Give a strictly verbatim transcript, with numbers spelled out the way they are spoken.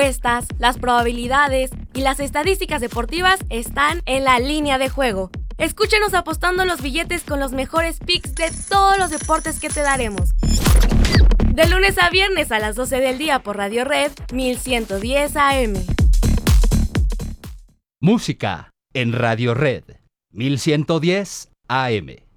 Estas, las probabilidades y las estadísticas deportivas están en La Línea de Juego. Escúchenos apostando los billetes con los mejores picks de todos los deportes que te daremos. De lunes a viernes a las doce del día por Radio Red mil ciento diez A M. Música en Radio Red mil ciento diez A M.